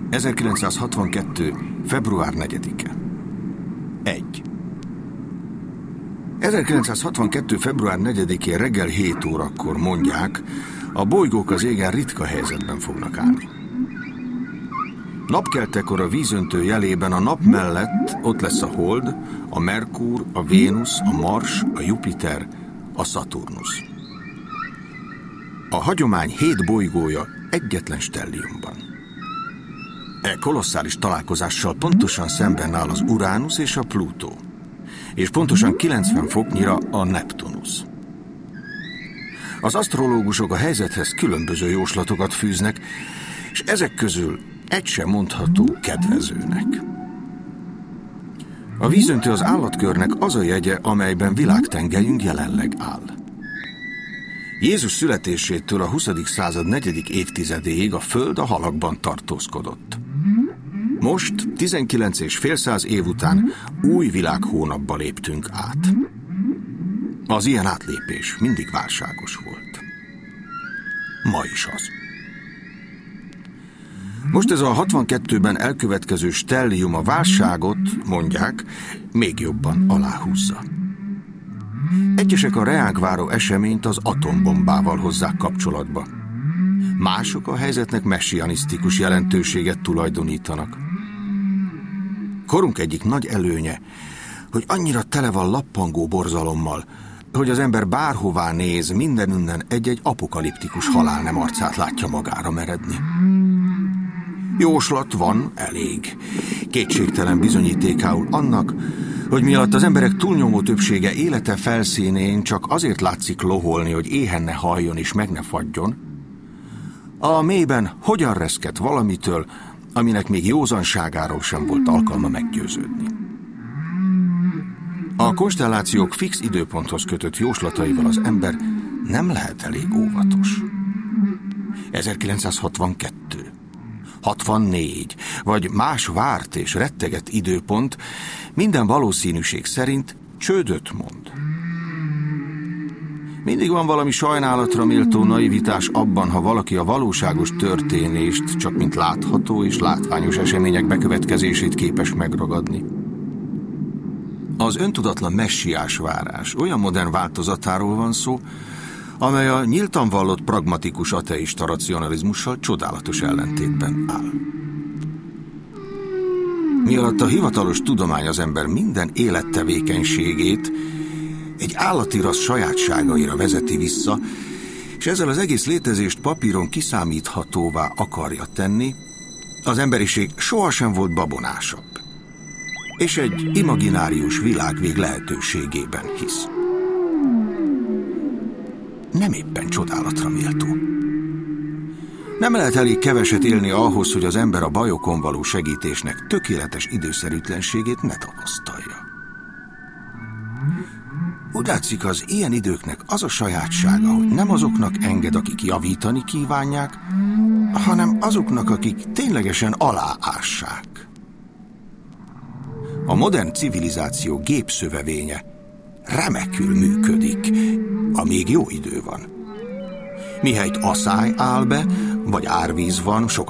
1962. február 4-e. 1. 1962. február 4-én reggel 7 órakor mondják, a bolygók az égen ritka helyzetben fognak állni. Napkeltekor a vízöntő jelében a nap mellett ott lesz a Hold, a Merkur, a Vénusz, a Mars, a Jupiter, a Szaturnusz. A hagyomány 7 bolygója egyetlen stelliumban. E kolosszális találkozással pontosan szemben áll az Uránusz és a Plutó, és pontosan 90 foknyira a Neptunusz. Az asztrológusok a helyzethez különböző jóslatokat fűznek, és ezek közül egy sem mondható kedvezőnek. A vízöntő az állatkörnek az a jegye, amelyben világtengelyünk jelenleg áll. Jézus születésétől a 20. század 4. évtizedéig a Föld a halakban tartózkodott. Most, 19,5 év után új világhónapba léptünk át. Az ilyen átlépés mindig válságos volt. Ma is az. Most ez a 62-ben elkövetkező stellium a válságot, mondják, még jobban aláhúzza. Egyesek a reánk váró eseményt az atombombával hozzák kapcsolatba. Mások a helyzetnek messianisztikus jelentőséget tulajdonítanak. Korunk egyik nagy előnye, hogy annyira tele van lappangó borzalommal, hogy az ember bárhová néz, mindenünnen egy-egy apokaliptikus halálnem arcát látja magára meredni. Jóslat van, elég. Kétségtelen bizonyítékául annak, hogy miatt az emberek túlnyomó többsége élete felszínén csak azért látszik loholni, hogy éhen ne halljon és meg ne fagyjon, a mélyben hogyan reszket valamitől, aminek még józanságáról sem volt alkalma meggyőződni. A konstellációk fix időponthoz kötött jóslataival az ember nem lehet elég óvatos. 1962, 64, vagy más várt és rettegett időpont minden valószínűség szerint csődöt mond. Mindig van valami sajnálatra méltó naivitás abban, ha valaki a valóságos történést csak mint látható és látványos események bekövetkezését képes megragadni. Az öntudatlan messiás várás olyan modern változatáról van szó, amely a nyíltan vallott pragmatikus ateista racionalizmussal csodálatos ellentétben áll. Miatt a hivatalos tudomány az ember minden élettevékenységét egy állati rassz sajátságaira vezeti vissza, és ezzel az egész létezést papíron kiszámíthatóvá akarja tenni, az emberiség sohasem volt babonásabb, és egy imaginárius világvég lehetőségében hisz. Nem éppen csodálatra méltó. Nem lehet elég keveset élni ahhoz, hogy az ember a bajokon való segítésnek tökéletes időszerűtlenségét ne tapasztalja. Úgy látszik, az ilyen időknek az a sajátsága, hogy nem azoknak enged, akik javítani kívánják, hanem azoknak, akik ténylegesen aláássák. A modern civilizáció gépszövevénye remekül működik, amíg jó idő van. Mihelyt aszály áll be, vagy árvíz van, sok